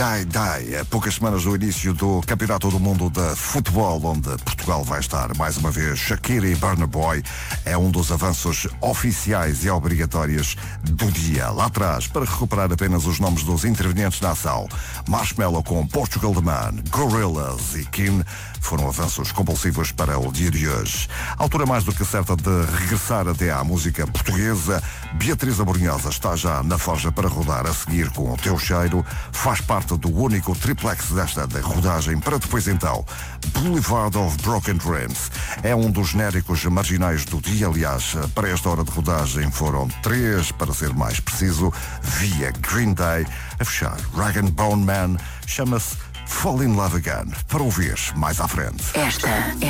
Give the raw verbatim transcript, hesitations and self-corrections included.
Die Die, a poucas semanas do início do Campeonato do Mundo de Futebol, onde Portugal vai estar mais uma vez. Shakira e Burna Boy é um dos avanços oficiais e obrigatórios do dia. Lá atrás, para recuperar apenas os nomes dos intervenientes na ação, Marshmello com Portugal The Man, Gorillaz e Kim foram avanços compulsivos para o dia de hoje. Altura mais do que certa de regressar até à música portuguesa. Beatriz Abrunhosa está já na forja para rodar a seguir com O Teu Cheiro. Faz parte do único triplex desta de rodagem para depois então Boulevard of Broken Dreams. É um dos genéricos marginais do dia. Aliás, para esta hora de rodagem foram três, para ser mais preciso, via Green Day. A fechar, Rag and Bone Man, chama-se Fall in Love Again, para ouvir mais à frente. Esta é